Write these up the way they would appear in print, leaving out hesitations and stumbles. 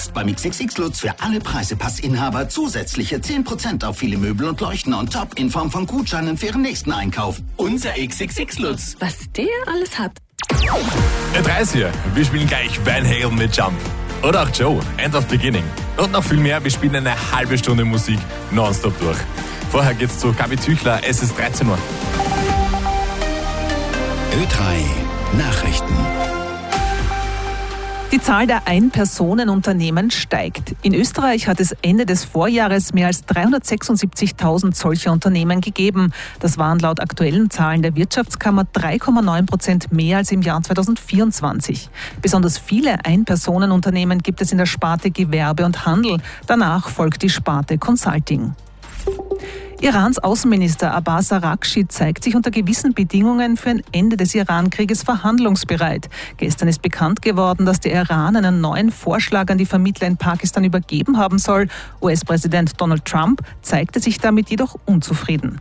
Jetzt beim XXX Lutz für alle Preisepassinhaber zusätzliche 10% auf viele Möbel und Leuchten on top in Form von Gutscheinen für Ihren nächsten Einkauf. Unser XXX Lutz. Was der alles hat. Ö3 ist hier. Wir spielen gleich Van Halen mit Jump. Oder auch Joe, End of Beginning. Und noch viel mehr. Wir spielen eine halbe Stunde Musik nonstop durch. Vorher geht's zu Gabi Tüchler. Es ist 13 Uhr. Ö3 Nachrichten. Die Zahl der Ein-Personen-Unternehmen steigt. In Österreich hat es Ende des Vorjahres mehr als 376.000 solcher Unternehmen gegeben. Das waren laut aktuellen Zahlen der Wirtschaftskammer 3,9% mehr als im Jahr 2024. Besonders viele Ein-Personen-Unternehmen gibt es in der Sparte Gewerbe und Handel. Danach folgt die Sparte Consulting. Irans Außenminister Abbas Araghchi zeigt sich unter gewissen Bedingungen für ein Ende des Iran-Krieges verhandlungsbereit. Gestern ist bekannt geworden, dass der Iran einen neuen Vorschlag an die Vermittler in Pakistan übergeben haben soll. US-Präsident Donald Trump zeigte sich damit jedoch unzufrieden.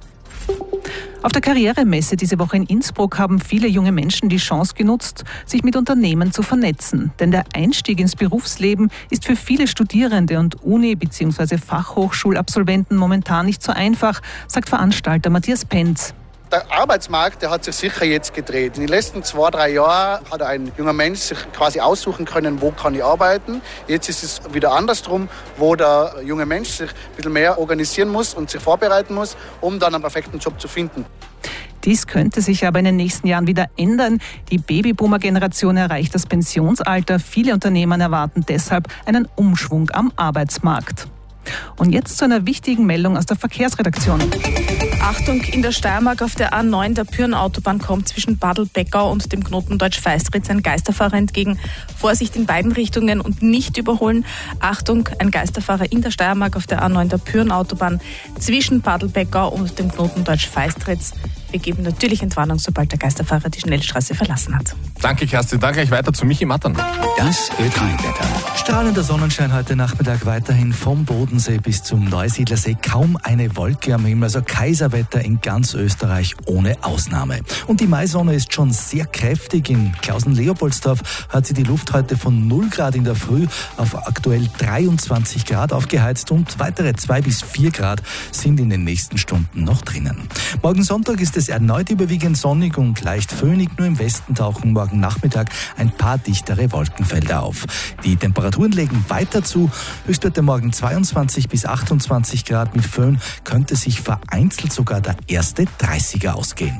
Auf der Karrieremesse diese Woche in Innsbruck haben viele junge Menschen die Chance genutzt, sich mit Unternehmen zu vernetzen. Denn der Einstieg ins Berufsleben ist für viele Studierende und Uni- bzw. Fachhochschulabsolventen momentan nicht so einfach, sagt Veranstalter Matthias Penz. Der Arbeitsmarkt, der hat sich sicher jetzt gedreht. In den letzten 2-3 Jahren hat ein junger Mensch sich quasi aussuchen können, wo kann ich arbeiten. Jetzt ist es wieder andersrum, wo der junge Mensch sich ein bisschen mehr organisieren muss und sich vorbereiten muss, um dann einen perfekten Job zu finden. Dies könnte sich aber in den nächsten Jahren wieder ändern. Die Babyboomer-Generation erreicht das Pensionsalter. Viele Unternehmen erwarten deshalb einen Umschwung am Arbeitsmarkt. Und jetzt zu einer wichtigen Meldung aus der Verkehrsredaktion. Achtung, in der Steiermark auf der A9 der Pyrn-Autobahn kommt zwischen Badl-Beckau und dem Knoten Deutsch-Feistritz ein Geisterfahrer entgegen. Vorsicht in beiden Richtungen und nicht überholen. Achtung, ein Geisterfahrer in der Steiermark auf der A9 der Pyrn-Autobahn zwischen Badl-Beckau und dem Knoten Deutsch-Feistritz. Wir geben natürlich Entwarnung, sobald der Geisterfahrer die Schnellstraße verlassen hat. Danke, Kerstin. Dann gleich weiter zu Michi Mattern. Das Ö3-Wetter. Strahlender Sonnenschein heute Nachmittag weiterhin vom Bodensee bis zum Neusiedlersee. Kaum eine Wolke am Himmel, also Kaiserwetter in ganz Österreich ohne Ausnahme. Und die Maisonne ist schon sehr kräftig. In Klausen-Leopoldsdorf hat sie die Luft heute von 0 Grad in der Früh auf aktuell 23 Grad aufgeheizt und weitere 2 bis 4 Grad sind in den nächsten Stunden noch drinnen. Morgen Sonntag ist es erneut überwiegend sonnig und leicht föhnig. Nur im Westen tauchen morgen Nachmittag ein paar dichtere Wolkenfelder auf. Die Temperaturen legen weiter zu. Höchstwerte morgen 22 bis 28 Grad. Mit Föhn könnte sich vereinzelt sogar der erste 30er ausgehen.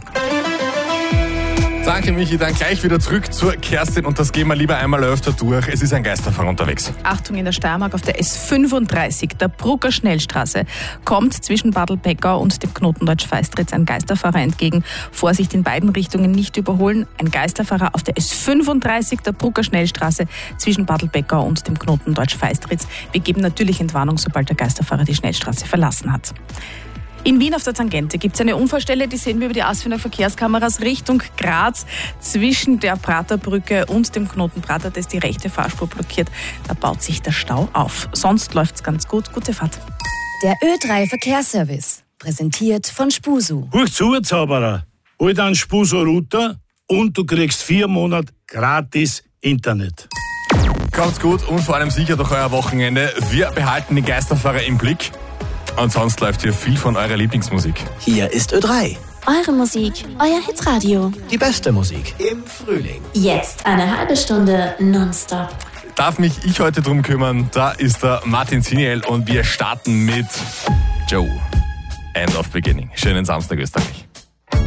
Danke, Michi. Dann gleich wieder zurück zur Kerstin und das gehen wir lieber einmal öfter durch. Es ist ein Geisterfahrer unterwegs. Achtung, in der Steiermark auf der S35, der Brucker Schnellstraße, kommt zwischen Badl-Beckau und dem Knoten Deutsch-Feistritz ein Geisterfahrer entgegen. Vorsicht in beiden Richtungen, nicht überholen. Ein Geisterfahrer auf der S35, der Brucker Schnellstraße, zwischen Badl-Beckau und dem Knoten Deutsch-Feistritz. Wir geben natürlich Entwarnung, sobald der Geisterfahrer die Schnellstraße verlassen hat. In Wien auf der Tangente gibt es eine Unfallstelle, die sehen wir über die Asfinag Verkehrskameras Richtung Graz zwischen der Praterbrücke und dem Knoten Prater, das die rechte Fahrspur blockiert. Da baut sich der Stau auf. Sonst läuft's ganz gut. Gute Fahrt. Der Ö3 Verkehrsservice, präsentiert von Spusu. Huch zu, Zauberer. Hol dann Spusu-Router und du kriegst 4 Monate gratis Internet. Kommt's gut und vor allem sicher durch euer Wochenende. Wir behalten den Geisterfahrer im Blick. Und sonst läuft hier viel von eurer Lieblingsmusik. Hier ist Ö3. Eure Musik, euer Hitradio. Die beste Musik im Frühling. Jetzt eine halbe Stunde nonstop. Darf mich ich heute drum kümmern? Da ist der Martin Ziniel und wir starten mit Joe. End of Beginning. Schönen Samstag, Österreich.